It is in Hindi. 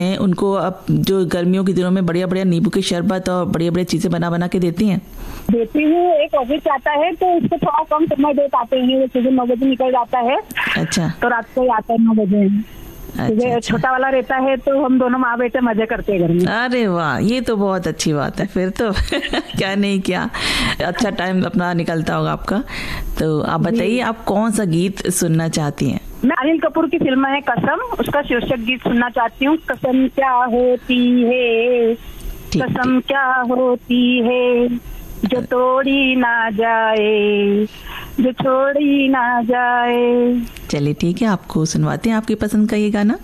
उनको अब जो गर्मियों के दिनों में बढ़िया बढ़िया नींबू के शरबत और बढ़िया बढ़िया चीजें बना बना के देती हैं? देती हूँ। एक ऑफिस आता है तो उसको थोड़ा कम समय दे पाते हैं, वो सुबह 9 बजे निकल जाता है। अच्छा। तो रात को ही आता है 9 बजे। अच्छा। छोटा वाला रहता है तो हम दोनों माँ बेटे मजे करते हैं घर में। अरे वाह, ये तो बहुत अच्छी बात है फिर तो। क्या नहीं क्या अच्छा टाइम अपना निकलता होगा आपका। तो आप बताइए, आप कौन सा गीत सुनना चाहती हैं? मैं अनिल कपूर की फिल्म है कसम, उसका शीर्षक गीत सुनना चाहती हूँ। कसम क्या होती है, कसम क्या होती है, जो तोड़ी ना जाए, जो छोड़ी ना जाए। चलिए ठीक है, आपको सुनवाते हैं आपकी पसंद का ये गाना।